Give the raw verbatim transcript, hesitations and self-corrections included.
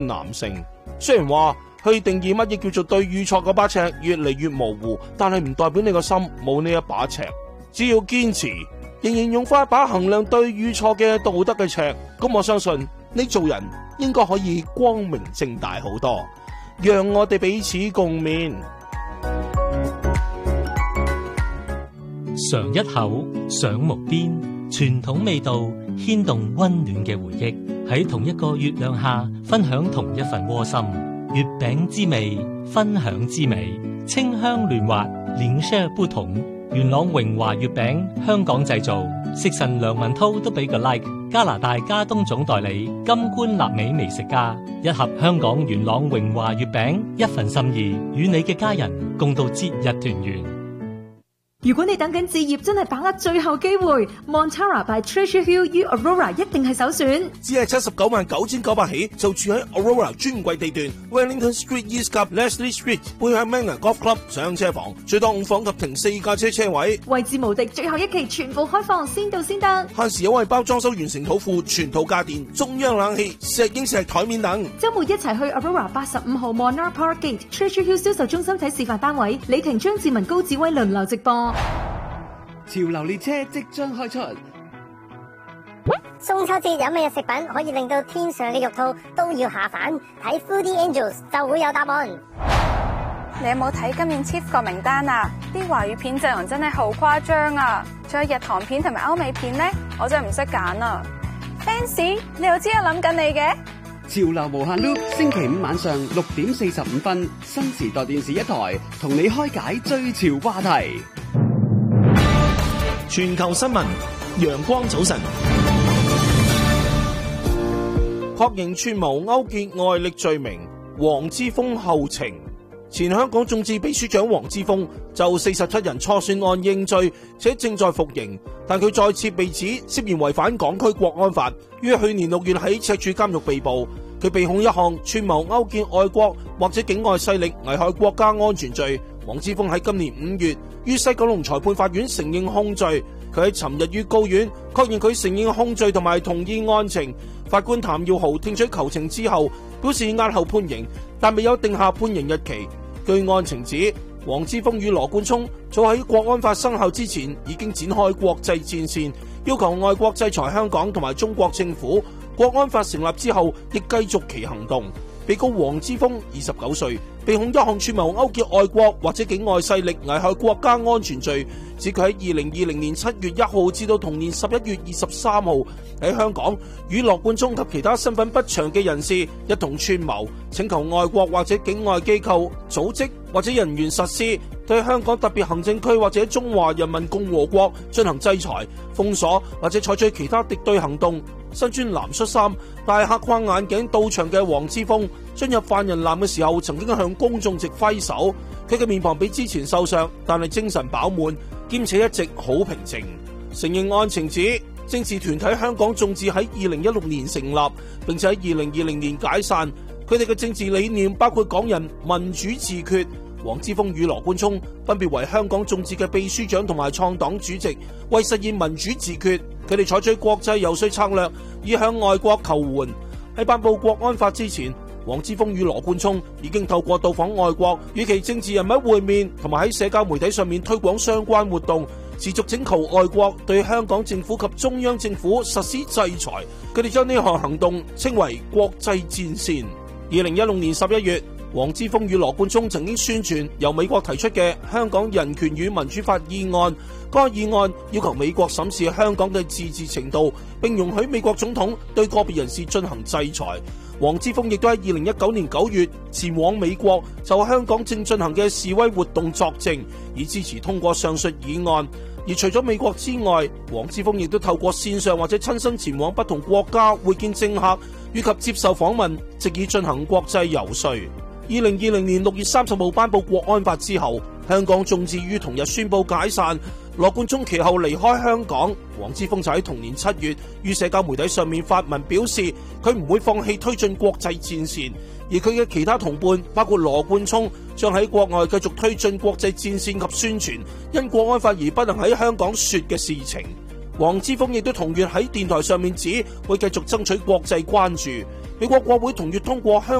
男性。雖然話去定義乜嘢叫做對與錯嗰把尺越嚟越模糊，但係唔代表你個心冇呢一把尺。只要堅持，仍然用翻一把衡量對與錯嘅道德嘅尺，咁我相信你做人應該可以光明正大好多。讓我哋彼此共勉。 嘗一口，上木邊，傳統味道牽動溫暖嘅回憶，喺同一個月亮下分享同一份窩心。月餅之味，分享之美，清香嫩滑，臉色不同。元朗榮華月餅，香港製造，食神梁文濤都俾個 like。加拿大加東總代理金冠納美美食家，一盒香港元朗榮華月餅，一份心意，與你嘅家人共度節日團圓。 如果你等緊置業，真係把握最後機會 Montara by Treasure Hill U Aurora 一定係首選。 只係七十九萬九千九百起，就住喺 Aurora 專櫃地段 Wellington Street East 及 Leslie Street 背向 Manor Golf Club 上車房，最多五房及停四架車車位， 位置無敵。最後一期全部開放，先到先得。 限時優惠包裝修完成土庫、全套家電、中央冷氣、石英石台面等。 周末一齊去 Aurora 八十五號 Monarch Park Gate Treasure Hill 銷售中心睇示範單位，李婷、張志文、高志威輪流直播。 潮流列車即將開出， 中秋節有咩食品可以令到天上嘅肉兔都要下凡？睇 Foodie Angels 就會有答案。 你有冇睇今年 Chief 個名單啊？啲華語片陣容真係好誇張啊！仲有日韓片同埋歐美片呢，我真係唔識揀啊 ！Fancy， 你又知我諗緊你嘅？ 潮流無限 loop， 星期五晚上六點四十五分，新時代電視一台同你開解最潮話題。 全球新聞，陽光早晨。 確認串謀勾結外力罪名，黃之鋒後情。前香港眾志秘書長黃之鋒就四十七人錯算案認罪，且正在服刑，但佢再次被指涉嫌違反港區國安法，於去年六月喺赤柱監獄被捕。佢被控一項串謀勾結外國或者境外勢力危害國家安全罪。黃之鋒喺今年五月於西九龍裁判法院承認控罪，佢喺尋日於高院確認佢承認控罪同埋同意案情。法官譚耀豪聽取求情之後表示押後判刑，但未有定下判刑日期。據案情指，黃之鋒與羅冠聰早喺國安法生效之前已經展開國際戰線，要求外國制裁香港同埋中國政府。國安法成立之後亦繼續其行動。被告黃之鋒二十九歲，被控一項串謀勾結外國或者境外勢力危害國家安全罪，指佢喺二零二零年七月一號至到同年十一月二十三號喺香港與羅冠聰及其他身份不詳嘅人士一同串謀，請求外國或者境外機構、組織或者人員實施對香港特別行政區或者中華人民共和國進行制裁、封鎖或者採取其他敵對行動。身穿藍恤衫、戴黑框眼鏡到場嘅黃之鋒進入犯人欄嘅時候，曾經向公眾席揮手。佢嘅面龐比之前瘦削，但係精神飽滿，兼且一直好平靜。承認案情指，政治團體香港眾志喺二零一六年成立，並且喺二零二零年解散。佢哋嘅政治理念包括港人民主自決。黃之鋒與羅冠聰分別為香港眾志嘅秘書長同埋創黨主席，為實現民主自決，佢哋採取國際遊說策略，以向外國求援。喺頒布國安法之前，黃之鋒與羅冠聰已經透過到訪外國，與其政治人物會面，同埋喺社交媒體上面推廣相關活動，持續請求外國對香港政府及中央政府實施制裁。佢哋將呢項行動稱為國際戰線。二零一六年十一月，黃之鋒與羅冠聰曾經宣傳由美國提出嘅香港人權與民主法議案，該議案要求美國審視香港嘅自治程度，並容許美國總統對個別人士進行制裁。黃之鋒亦都喺二零一九年九月前往美國，就香港正進行嘅示威活動作證，以支持通過上述議案。而除咗美國之外，黃之鋒亦都透過線上或者親身前往不同國家會見政客，以及接受訪問，藉以進行國際遊說。二零二零年六月三十號頒布國安法之後，香港眾志於同日宣布解散。羅冠聰其後離開香港，黃之鋒就喺同年七月於社交媒體上面發文表示，佢唔會放棄推進國際戰線。而佢嘅其他同伴包括羅冠聰，將喺國外繼續推進國際戰線及宣傳因國安法而不能喺香港說嘅事情。 黃之鋒亦都同月喺電台上面指會繼續爭取國際關注。美國國會同月通過香